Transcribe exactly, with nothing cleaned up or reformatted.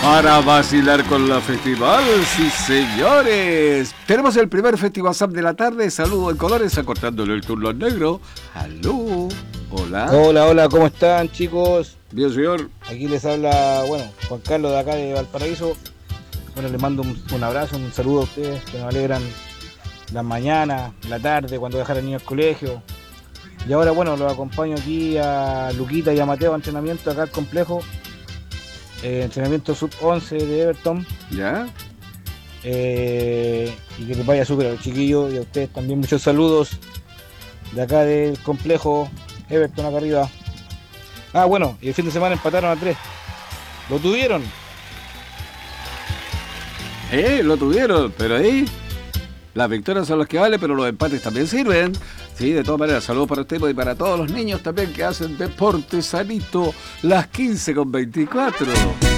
Para vacilar con la festival, sí señores. Tenemos el primer festival WhatsApp de la tarde. Saludos en colores, acortándole el turno al negro. Aló, hola. Hola, hola, ¿cómo están, chicos? Bien, señor. Aquí les habla, bueno, Juan Carlos de acá de Valparaíso. Bueno, les mando un, un abrazo, un saludo a ustedes que nos alegran las mañanas, la tarde, cuando dejan al niño al colegio. Y ahora, bueno, los acompaño aquí a Luquita y a Mateo a entrenamiento acá al complejo. Eh, entrenamiento sub once de Everton. ¿Ya? Eh, y que les vaya súper a los chiquillos y a ustedes también. Muchos saludos de acá del complejo Everton acá arriba. Ah, bueno, y el fin de semana empataron a tres. ¿Lo tuvieron? Eh, lo tuvieron, pero ahí las victorias son las que valen, pero los empates también sirven. Sí, de todas maneras, saludos para usted y para todos los niños también que hacen deporte sanito, las quince con veinticuatro.